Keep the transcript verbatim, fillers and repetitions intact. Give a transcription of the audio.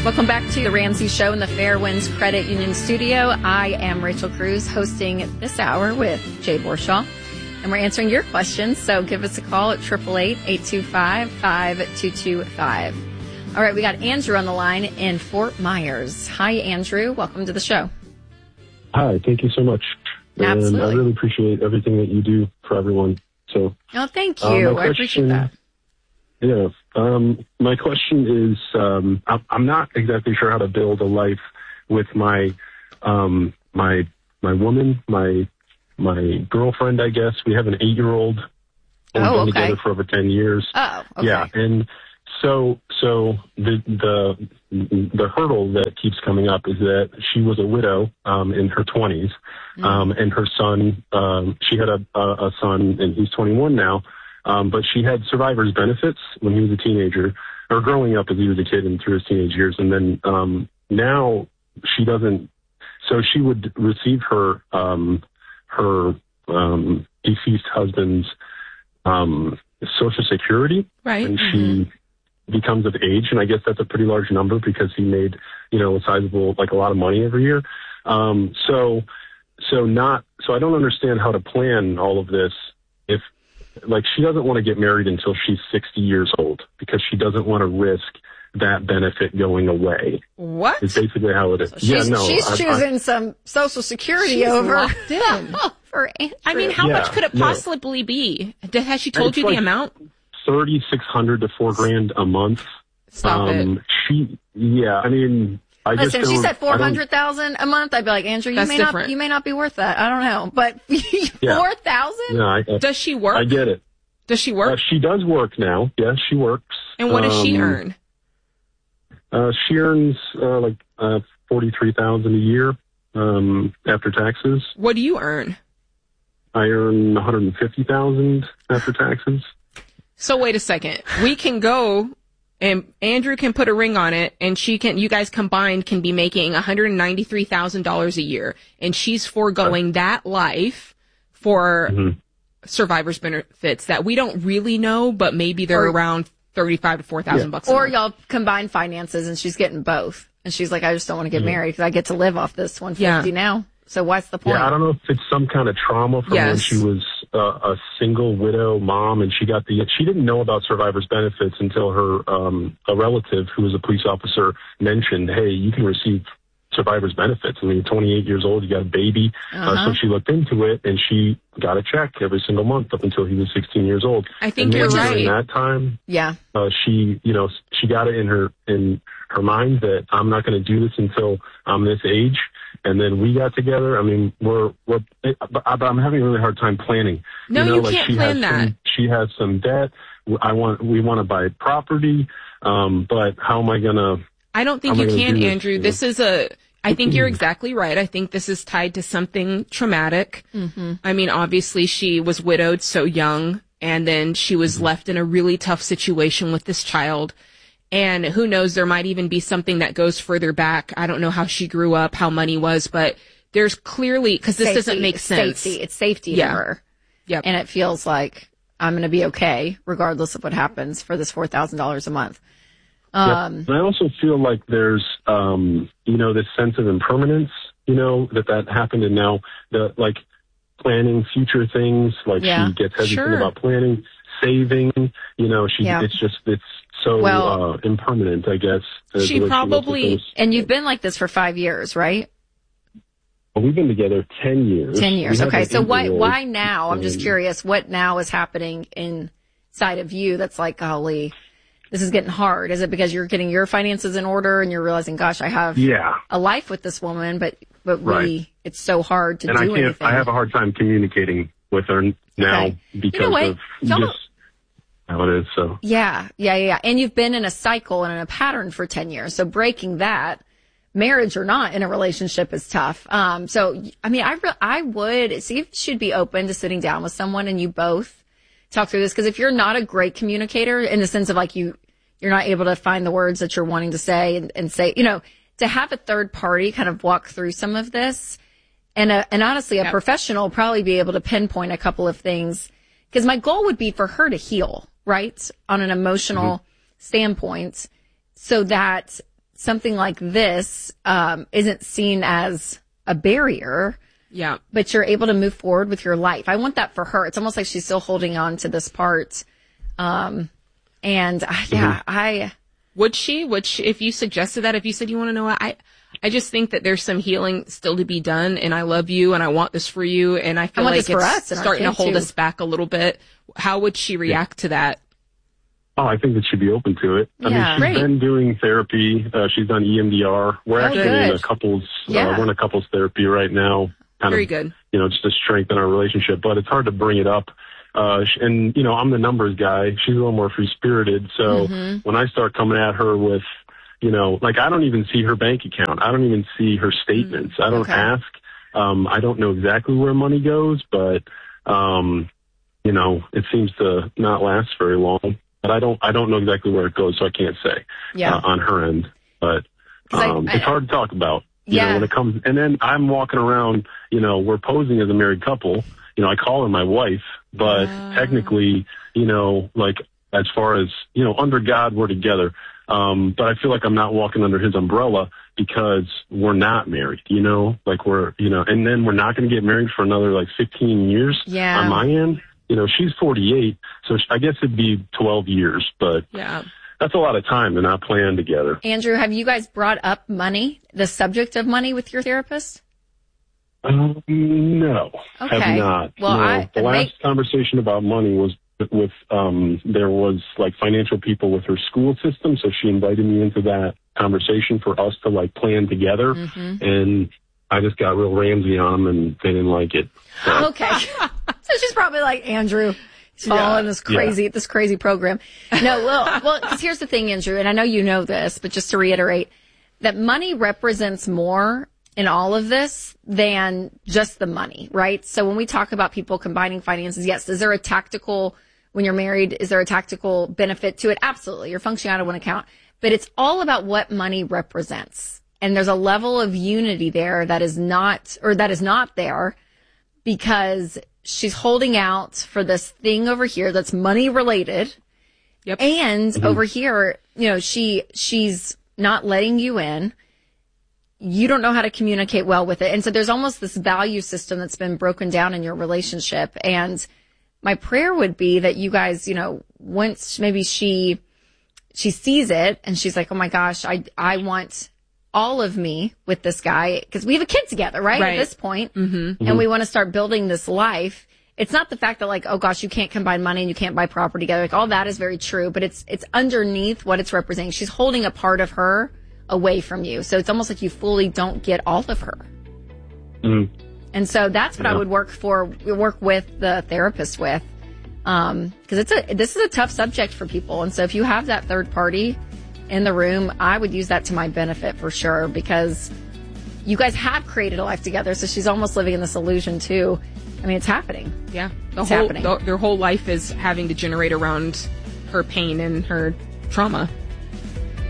Welcome back to the Ramsey Show in the Fairwinds Credit Union studio. I am Rachel Cruz hosting this hour with Jay Borshaw, and we're answering your questions. So give us a call at eight eight eight, eight two five, five two two five. All right, we got Andrew on the line in Fort Myers. Hi, Andrew. Welcome to the show. Hi, thank you so much. Absolutely. And I really appreciate everything that you do for everyone. So, oh, thank you. Uh, I appreciate that. Yeah. Um, my question is, um, I'm, I'm not exactly sure how to build a life with my, um, my, my woman, my, my girlfriend, I guess. We have an eight-year-old. We've Oh, been okay. together for over ten years. Oh, okay. Yeah. And so, so the, the, the hurdle that keeps coming up is that she was a widow, um, in her twenties. Mm. Um, and her son, um, she had a, a, a son and he's twenty-one now. Um, but she had survivor's benefits when he was a teenager, or growing up as he was a kid and through his teenage years. And then um, now she doesn't. So she would receive her um, her um, deceased husband's um, Social Security right. when mm-hmm. she becomes of age, and I guess that's a pretty large number because he made you know a sizable, like a lot of money every year. Um, so so not so I don't understand how to plan all of this if. Like, she doesn't want to get married until she's sixty years old because she doesn't want to risk that benefit going away. What? It's basically how it is. So yeah, she's, no. she's I, choosing I, some Social Security She's over locked in. for Andrew. I mean, how Yeah, much could it no. possibly be? Has she told It's you like the amount? thirty-six hundred to four grand a month. Stop um, it. She, yeah, I mean, I just Listen, don't. she said I four don't- hundred thousand a month. I'd be like, Andrew, you That's may different. not, you may not be worth that. I don't know, but Yeah. four thousand. Yeah, I, Does she work? I get it. Does she Uh, work? she does work now. Yes, she works. And what does she Um, earn? Uh, she earns uh, like uh, forty-three thousand a year um, after taxes. What do you earn? I earn one hundred fifty thousand after taxes. So wait a second. We can go and Andrew can put a ring on it and she can, you guys combined can be making one hundred ninety-three thousand dollars a year. And she's foregoing that life for Mm-hmm. survivor's benefits that we don't really know, but maybe they're Or- around thirty-five to four thousand Yeah. bucks a Or month. y'all combine finances and she's getting both. And she's like, I just don't want to get Mm-hmm. married because I get to live off this one fifty Yeah. now. So what's the point? Yeah, I don't know if it's some kind of trauma from when Yes. she was uh, a single widow mom, and she got the. She didn't know about survivor's benefits until her um, a relative who was a police officer mentioned, "Hey, you can receive survivor's benefits." I mean, you're twenty-eight years old, you got a baby, Uh-huh. uh, so she looked into it, and she got a check every single month up until he was sixteen years old. I think and you're maybe right. During that time, Yeah. uh, she, you know, she got it in her in her mind that I'm not going to do this until I'm this age. And then we got together. I mean, we're we're, but, but I'm having a really hard time planning. No, you, know, you like can't she plan has that. Some, she has some debt. I want we want to buy property, um, but how am I gonna? I don't think how you am I gonna can, do this, Andrew. you know? This is a, I think you're exactly right. I think this is tied to something traumatic. Mm-hmm. I mean, obviously she was widowed so young and then she was Mm-hmm. left in a really tough situation with this child. And who knows, there might even be something that goes further back. I don't know how she grew up, how money was, but there's clearly, cause this Safety. doesn't make It's sense. Safety. It's safety Yeah. to her. Yep. And it feels like I'm going to be okay regardless of what happens for this four thousand dollars a month. Um, And I also feel like there's, um, you know, this sense of impermanence, you know, that that happened, and now the like planning future things, like Yeah. she gets hesitant Sure. about planning, saving, you know, she Yeah. it's just it's so Well- uh, impermanent, I guess. is She the way looks at probably- things. and you've been like this for five years, right? Well, we've been together ten years. Ten years. We have Okay. an So why, eight-year-old. why now? I'm just Um, curious what now is happening inside of you that's like, golly, this is getting hard. Is it because you're getting your finances in order and you're realizing, gosh, I have Yeah. a life with this woman, but, but we, Right. it's so hard to And I do can't, anything. I have a hard time communicating with her now Okay. because You know what? of Y'all- just how it is, so. Yeah, yeah, yeah. And you've been in a cycle and in a pattern for ten years. So breaking that, marriage or not, in a relationship is tough. Um, so, I mean, I, re- I would see if you should be open to sitting down with someone and you both talk through this. Cause if you're not a great communicator in the sense of like you, you're not able to find the words that you're wanting to say and, and say, you know, to have a third party kind of walk through some of this and, a, and honestly, a Yep. professional will probably be able to pinpoint a couple of things. Cause my goal would be for her to heal, right? On an emotional standpoint so that something like this um, isn't seen as a barrier. Yeah. But you're able to move forward with your life. I want that for her. It's almost like she's still holding on to this part. Um, and uh, yeah, mm-hmm. I. Would she, would she, if you suggested that, if you said, you want to know what, I, I just think that there's some healing still to be done, and I love you and I want this for you, and I feel I like it's for us starting to hold too. us back a little bit. How would she react yeah. to that? Oh, I think that she'd be open to it. I yeah, mean, she's great. been doing therapy. Uh, she's done E M D R. We're oh, actually good. in a couples, yeah. uh, we're in a couples therapy right now. Kind Very of, good. You know, just to strengthen our relationship, but it's hard to bring it up. Uh, and, you know, I'm the numbers guy. She's a little more free spirited. So mm-hmm. when I start coming at her with, you know, like I don't even see her bank account. I don't even see her statements. Mm-hmm. I don't okay. ask. Um, I don't know exactly where money goes, but, um, you know, it seems to not last very long. But I don't, I don't know exactly where it goes, so I can't say yeah. uh, on her end. But um, I, I, it's hard to talk about. You yeah. know, when it comes, and then I'm walking around. You know, we're posing as a married couple. You know, I call her my wife, but uh. technically, you know, like as far as you know, under God, we're together. Um, but I feel like I'm not walking under his umbrella because we're not married. You know, like we're, you know, and then we're not going to get married for another like fifteen years yeah. on my end. You know, she's forty-eight, so I guess it'd be twelve years, but yeah. that's a lot of time to not plan together. Andrew, have you guys brought up money, the subject of money with your therapist? Um, no, okay. have not. Well, no. I, the last make... conversation about money was with, um, there was like financial people with her school system, so she invited me into that conversation for us to like plan together, mm-hmm. and I just got real Ramsey on them, and they didn't like it. So. Okay. So she's probably like, Andrew, he's following yeah. this crazy, yeah. this crazy program. No, well, well, because here's the thing, Andrew, and I know you know this, but just to reiterate, that money represents more in all of this than just the money, right? So when we talk about people combining finances, yes, is there a tactical, when you're married, is there a tactical benefit to it? Absolutely. You're functioning out of one account, but it's all about what money represents. And there's a level of unity there that is not, or that is not there because she's holding out for this thing over here that's money related. Yep. And mm-hmm. over here, you know, she, she's not letting you in. You don't know how to communicate well with it. And so there's almost this value system that's been broken down in your relationship. And my prayer would be that you guys, you know, once maybe she, she sees it and she's like, oh my gosh, I, I want all of me with this guy because we have a kid together, right? right. At this point. Mm-hmm. And mm-hmm. we want to start building this life. It's not the fact that like, oh gosh, you can't combine money and you can't buy property together. Like all that is very true, but it's, it's underneath what it's representing. She's holding a part of her away from you. So it's almost like you fully don't get all of her. Mm-hmm. And so that's what yeah. I would work for, work with the therapist with. Um, cause it's a, this is a tough subject for people. And so if you have that third party in the room, I would use that to my benefit for sure, because you guys have created a life together. So she's almost living in this illusion too. I mean, it's happening. Yeah. The it's whole, happening. The, their whole life is having to generate around her pain and her trauma.